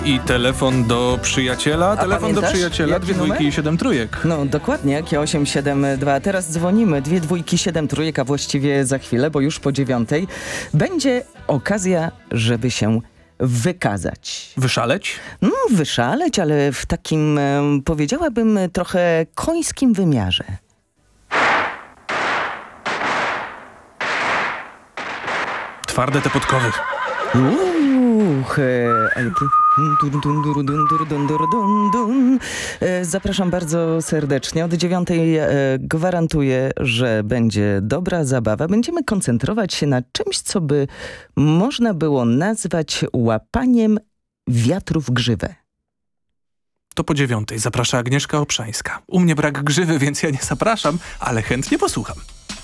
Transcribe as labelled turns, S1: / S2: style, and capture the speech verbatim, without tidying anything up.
S1: I telefon do przyjaciela,
S2: A
S1: telefon do
S2: pamiętasz,
S1: przyjaciela,
S2: jaki
S1: dwie dwójki
S2: numer?
S1: i siedem trójek.
S2: No dokładnie, jakie osiem siedem dwa. Teraz dzwonimy, dwie dwójki, siedem trójek, a właściwie za chwilę, bo już po dziewiątej będzie okazja, żeby się wykazać.
S1: Wyszaleć?
S2: No, wyszaleć, ale w takim, em, powiedziałabym, trochę końskim wymiarze.
S1: Twarde te podkowy.
S2: Uch, e, ale tu- dun, dun, dun, dun, dun, dun, dun, dun, dun. E, Zapraszam bardzo serdecznie. Od dziewiątej e, gwarantuję, że będzie dobra zabawa. Będziemy koncentrować się na czymś, co by można było nazwać łapaniem wiatru w grzywę.
S1: To po dziewiątej zaprasza Agnieszka Obszańska. U mnie brak grzywy, więc ja nie zapraszam, ale chętnie posłucham.